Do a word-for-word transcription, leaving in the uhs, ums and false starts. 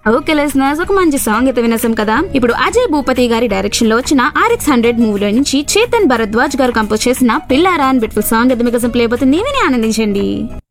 Okay listeners, ఒక మంచి song అయితే వినేసాం కదా. ఇప్పుడు అజయ్ భూపతి గారి డైరెక్షన్ లో వచ్చిన ఆర్ఎక్స్ హండ్రెడ్ మూవీలో నుంచి చేతన్ భరద్వాజ్ గారు కంపోజ్ చేసిన పిల్లారా అని బ్యూటిఫుల్ సాంగ్ అయితే మీకు ప్లే అవుతుంది. విని ఆనందించండి.